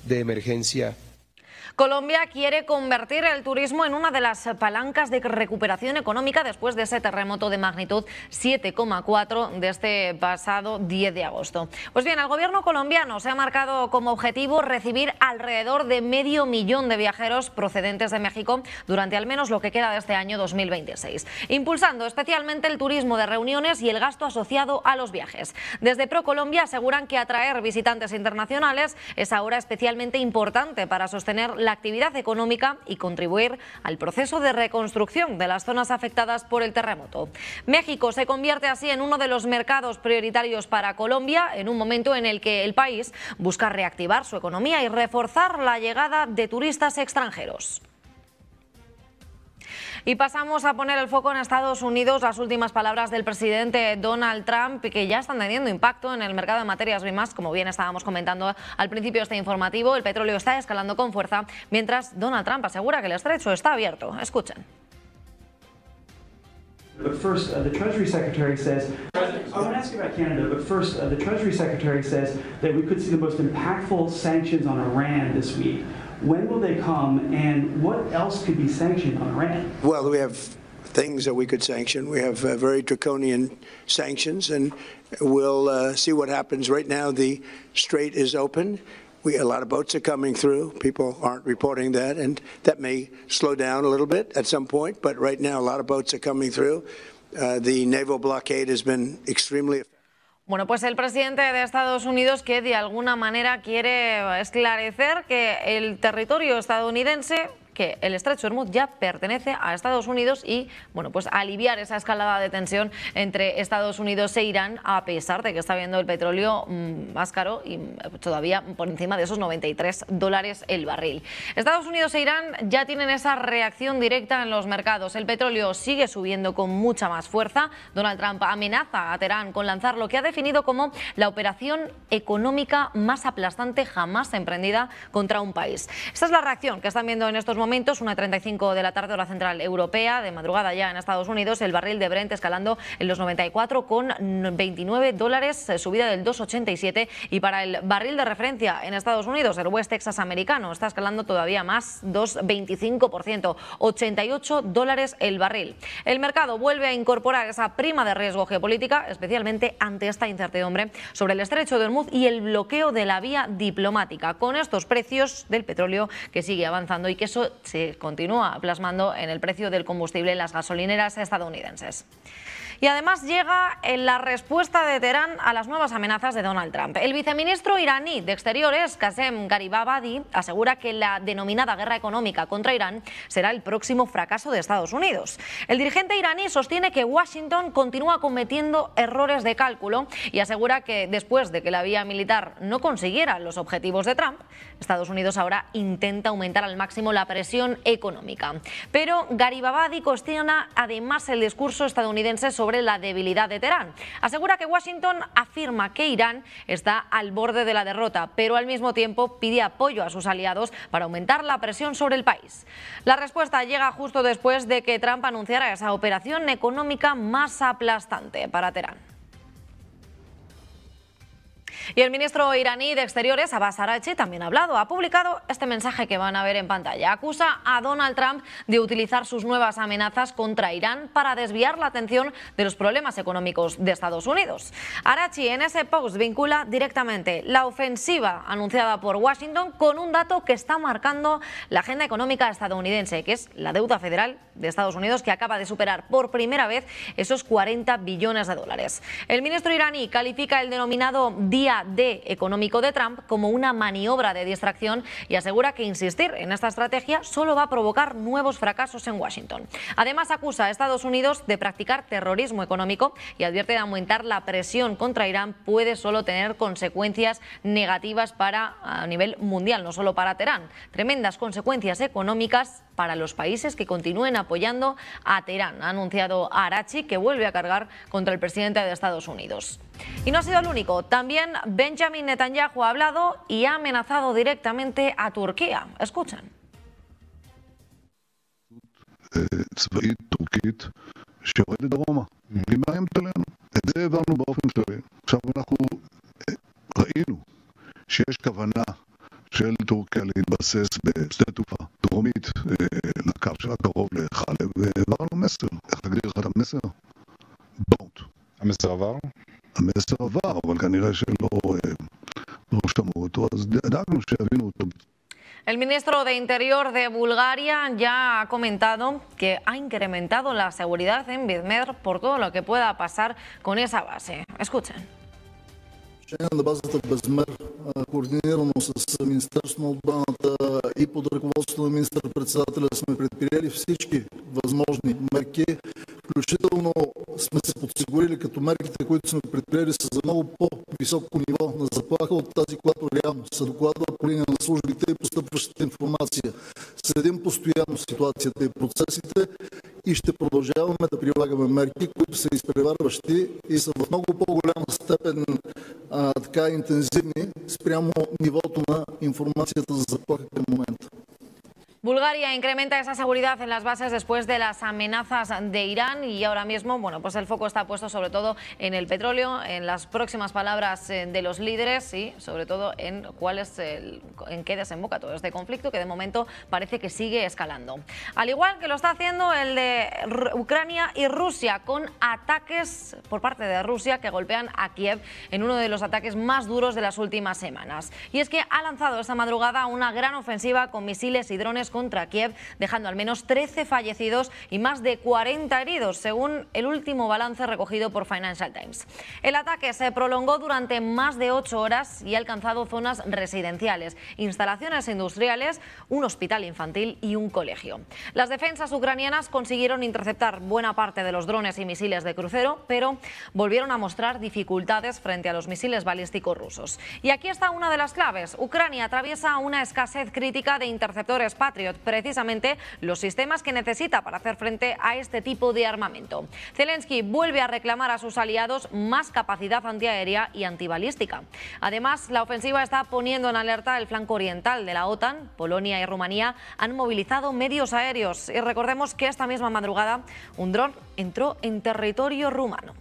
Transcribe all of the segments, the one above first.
de emergencia. Colombia quiere convertir el turismo en una de las palancas de recuperación económica después de ese terremoto de magnitud 7,4 de este pasado 10 de agosto. Pues bien, el gobierno colombiano se ha marcado como objetivo recibir alrededor de 500.000 de viajeros procedentes de México durante al menos lo que queda de este año 2026, impulsando especialmente el turismo de reuniones y el gasto asociado a los viajes. Desde ProColombia aseguran que atraer visitantes internacionales es ahora especialmente importante para sostener la actividad económica y contribuir al proceso de reconstrucción de las zonas afectadas por el terremoto. México se convierte así en uno de los mercados prioritarios para Colombia en un momento en el que el país busca reactivar su economía y reforzar la llegada de turistas extranjeros. Y pasamos a poner el foco en Estados Unidos. Las últimas palabras del presidente Donald Trump, que ya están teniendo impacto en el mercado de materias primas, como bien estábamos comentando al principio de este informativo. El petróleo está escalando con fuerza, mientras Donald Trump asegura que el estrecho está abierto. Escuchen. But first, the Treasury Secretary says, I want to ask you about Canada, but first, the Treasury Secretary says that we could see the most impactful sanctions on Iran this week. When will they come, and what else could be sanctioned on Iran? Well, we have things that we could sanction. We have very draconian sanctions, and we'll see what happens. Right now, the strait is open. A lot of boats are coming through. People aren't reporting that, and that may slow down a little bit at some point, but right now a lot of boats are coming through. The naval blockade has been extremely effective. Bueno, pues el presidente de Estados Unidos, que de alguna manera quiere esclarecer que el territorio estadounidense, que el estrecho de Hormuz ya pertenece a Estados Unidos y, bueno, pues aliviar esa escalada de tensión entre Estados Unidos e Irán, a pesar de que está viendo el petróleo más caro y todavía por encima de esos $93 el barril. Estados Unidos e Irán ya tienen esa reacción directa en los mercados. El petróleo sigue subiendo con mucha más fuerza. Donald Trump amenaza a Teherán con lanzar lo que ha definido como la operación económica más aplastante jamás emprendida contra un país. Esta es la reacción que están viendo en estos momentos, 1:35 de la tarde, hora central europea, de madrugada ya en Estados Unidos, el barril de Brent escalando en los $94,29, subida del 2,87, y para el barril de referencia en Estados Unidos, el West Texas americano, está escalando todavía más, 2,25%, $88 el barril. El mercado vuelve a incorporar esa prima de riesgo geopolítica, especialmente ante esta incertidumbre sobre el estrecho de Hormuz y el bloqueo de la vía diplomática, con estos precios del petróleo que sigue avanzando y que eso se continúa plasmando en el precio del combustible en las gasolineras estadounidenses. Y además llega la respuesta de Teherán a las nuevas amenazas de Donald Trump. El viceministro iraní de Exteriores, Qasem Gharibabadi, asegura que la denominada guerra económica contra Irán será el próximo fracaso de Estados Unidos. El dirigente iraní sostiene que Washington continúa cometiendo errores de cálculo y asegura que después de que la vía militar no consiguiera los objetivos de Trump, Estados Unidos ahora intenta aumentar al máximo la presión económica. Pero Gharibabadi cuestiona además el discurso estadounidense sobre la debilidad de Teherán. Asegura que Washington afirma que Irán está al borde de la derrota, pero al mismo tiempo pide apoyo a sus aliados para aumentar la presión sobre el país. La respuesta llega justo después de que Trump anunciara esa operación económica más aplastante para Teherán. Y el ministro iraní de Exteriores, Abbas Araghchi, también ha hablado. Ha publicado este mensaje que van a ver en pantalla. Acusa a Donald Trump de utilizar sus nuevas amenazas contra Irán para desviar la atención de los problemas económicos de Estados Unidos. Araghchi en ese post vincula directamente la ofensiva anunciada por Washington con un dato que está marcando la agenda económica estadounidense, que es la deuda federal de Estados Unidos, que acaba de superar por primera vez esos 40 billones de dólares. El ministro iraní califica el denominado Día D económico de Trump como una maniobra de distracción y asegura que insistir en esta estrategia solo va a provocar nuevos fracasos en Washington. Además, acusa a Estados Unidos de practicar terrorismo económico y advierte de aumentar la presión contra Irán puede solo tener consecuencias negativas a nivel mundial, no solo para Teherán. Tremendas consecuencias económicas para los países que continúen apoyando a Teherán, ha anunciado Araghchi, que vuelve a cargar contra el presidente de Estados Unidos. Y no ha sido el único. También Benjamin Netanyahu ha hablado y ha amenazado directamente a Turquía. Escuchen. צבאית טורקית שיורדת דרומה. היא מאיימת עלינו. את זה העברנו באופן כללי. עכשיו אנחנו ראינו שיש כוונה של טורקיה להתבסס בשדה תעופה דרומית לקו שלה קרוב לחלב, והעברנו מסר. איך להגדיר לך את המסר? Don't. המסר עבר? המסר עבר, אבל כנראה שלא שמעו אותו, אז דאגנו שיבינו אותו. El ministro de Interior de Bulgaria ya ha comentado que ha incrementado la seguridad en Vidmer por todo lo que pueda pasar con esa base. Escuchen. На базата в Безмер, координирано с Министерството на отбраната и под ръководството на министър-председателя сме предприели всички възможни мерки. Включително сме се подсигурили като мерките, които сме предприели са за много по-високо ниво на заплаха от тази, която реално се докладва по линия на службите и постъпващата информация. Следим постоянно ситуацията и процесите и ще продължаваме да прилагаме мерки, които са изпреварващи и са в много по-голяма степен така интензивни спрямо нивото на информацията за заплаха към момента. Bulgaria incrementa esa seguridad en las bases después de las amenazas de Irán y ahora mismo, bueno, pues el foco está puesto sobre todo en el petróleo, en las próximas palabras de los líderes y sobre todo en en qué desemboca todo este conflicto que de momento parece que sigue escalando. Al igual que lo está haciendo el de Ucrania y Rusia con ataques por parte de Rusia que golpean a Kiev en uno de los ataques más duros de las últimas semanas. Y es que ha lanzado esta madrugada una gran ofensiva con misiles y drones contra Kiev, dejando al menos 13 fallecidos y más de 40 heridos, según el último balance recogido por Financial Times. El ataque se prolongó durante más de 8 horas y ha alcanzado zonas residenciales, instalaciones industriales, un hospital infantil y un colegio. Las defensas ucranianas consiguieron interceptar buena parte de los drones y misiles de crucero, pero volvieron a mostrar dificultades frente a los misiles balísticos rusos. Y aquí está una de las claves. Ucrania atraviesa una escasez crítica de interceptores Patriot, precisamente los sistemas que necesita para hacer frente a este tipo de armamento. Zelensky vuelve a reclamar a sus aliados más capacidad antiaérea y antibalística. Además, la ofensiva está poniendo en alerta el flanco oriental de la OTAN. Polonia y Rumanía han movilizado medios aéreos y recordemos que esta misma madrugada un dron entró en territorio rumano.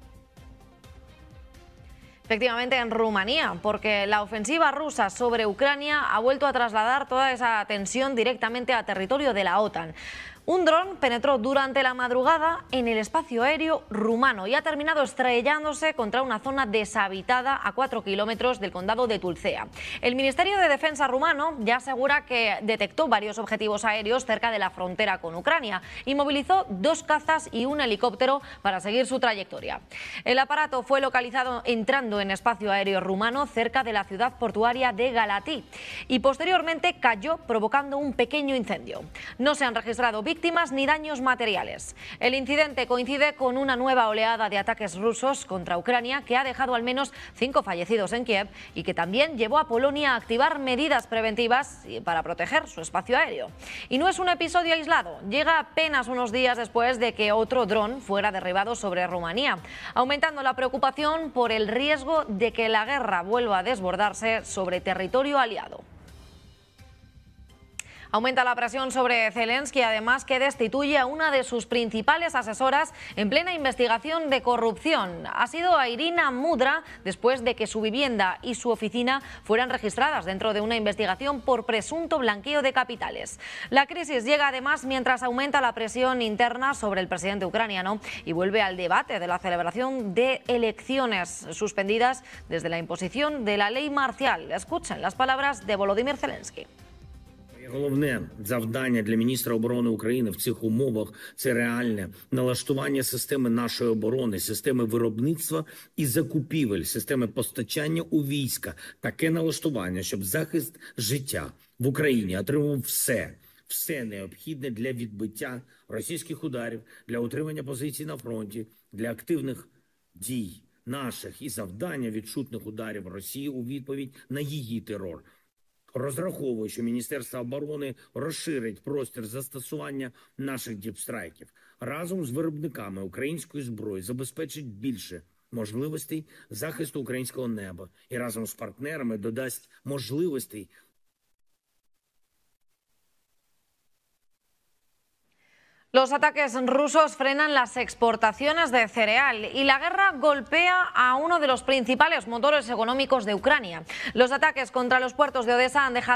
Efectivamente, en Rumanía, porque la ofensiva rusa sobre Ucrania ha vuelto a trasladar toda esa tensión directamente a territorio de la OTAN. Un dron penetró durante la madrugada en el espacio aéreo rumano y ha terminado estrellándose contra una zona deshabitada a 4 kilómetros del condado de Tulcea. El Ministerio de Defensa rumano ya asegura que detectó varios objetivos aéreos cerca de la frontera con Ucrania y movilizó 2 cazas y un helicóptero para seguir su trayectoria. El aparato fue localizado entrando en espacio aéreo rumano cerca de la ciudad portuaria de Galatí y posteriormente cayó provocando un pequeño incendio. No se han registrado víctimas ni daños materiales. El incidente coincide con una nueva oleada de ataques rusos contra Ucrania que ha dejado al menos 5 fallecidos en Kiev y que también llevó a Polonia a activar medidas preventivas para proteger su espacio aéreo. Y no es un episodio aislado, llega apenas unos días después de que otro dron fuera derribado sobre Rumanía, aumentando la preocupación por el riesgo de que la guerra vuelva a desbordarse sobre territorio aliado. Aumenta la presión sobre Zelensky, además, que destituye a una de sus principales asesoras en plena investigación de corrupción. Ha sido a Irina Mudra después de que su vivienda y su oficina fueran registradas dentro de una investigación por presunto blanqueo de capitales. La crisis llega además mientras aumenta la presión interna sobre el presidente ucraniano y vuelve al debate de la celebración de elecciones suspendidas desde la imposición de la ley marcial. Escuchen las palabras de Volodymyr Zelensky. Головне завдання для міністра оборони України в цих умовах – це реальне налаштування системи нашої оборони, системи виробництва і закупівель, системи постачання у війська. Таке налаштування, щоб захист життя в Україні отримав все необхідне для відбиття російських ударів, для утримання позицій на фронті, для активних дій наших і завдання відчутних ударів Росії у відповідь на її терор. Розраховую, що Міністерство оборони розширить простір застосування наших діпстрайків. Разом з виробниками української зброї забезпечить більше можливостей захисту українського неба і разом з партнерами додасть можливостей Los ataques rusos frenan las exportaciones de cereal y la guerra golpea a uno de los principales motores económicos de Ucrania. Los ataques contra los puertos de Odesa han dejado